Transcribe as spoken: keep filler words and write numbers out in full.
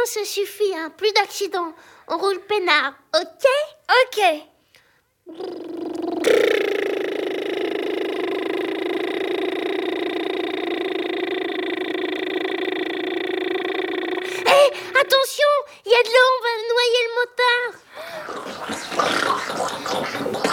ça suffit, hein. Plus d'accidents. On roule peinard, ok? Ok. Hé, hey, attention, il y a de l'eau, on va noyer le motard.